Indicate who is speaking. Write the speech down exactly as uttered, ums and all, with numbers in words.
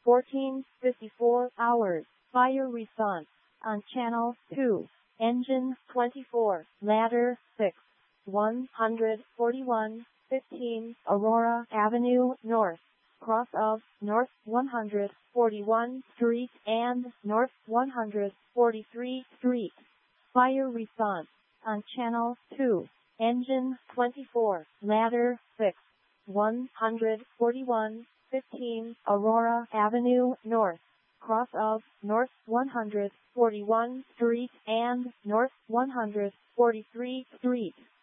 Speaker 1: fourteen fifty-four hours. Fire response on channel two. Engine twenty-four. Ladder six. one forty-one fifteen Aurora Avenue North. Cross of North one hundred forty-one Street and North one hundred forty-three Street. Fire response on channel two. Engine twenty-four. Ladder six. one forty-one fifteen Aurora Avenue North. Cross of North one hundred forty-one Street and North one hundred forty-three Street.